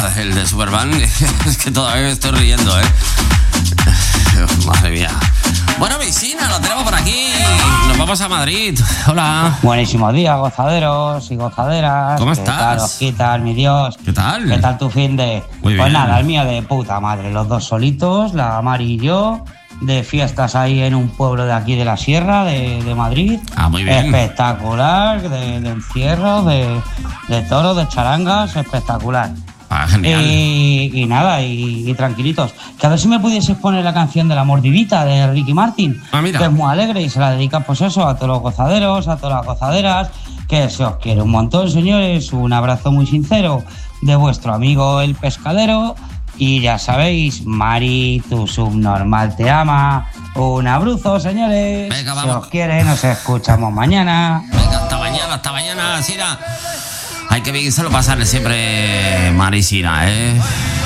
el de Superman, es que todavía me estoy riendo, ¿eh? Madre mía. Bueno, Visina, lo tenemos por aquí. Nos vamos a Madrid. Hola. Buenísimos días, gozaderos y gozaderas. ¿Cómo ¿Qué estás? tal, Osquitas, mi Dios? ¿Qué tal? ¿Qué tal tu fin de? Muy bien. Pues nada, el mío de puta madre. Los dos solitos, la Mari y yo, de fiestas ahí en un pueblo de aquí de la Sierra, de Madrid. Ah, muy bien. Espectacular, de encierro, de toros, de charangas, espectacular. Ah, genial. Y nada, y tranquilitos. Que a ver si me pudieses poner la canción de La Mordidita de Ricky Martin. Ah, mira. Que es muy alegre y se la dedica, pues eso, a todos los gozaderos, a todas las gozaderas. Que se os quiere un montón, señores. Un abrazo muy sincero de vuestro amigo el pescadero. Y ya sabéis, Mari, tu subnormal te ama. Un abrazo, señores. Venga, se vamos. os quiere, nos escuchamos mañana. Venga, hasta mañana, Sina. Hay que bien se lo pasarle siempre, Marisina, ¿eh?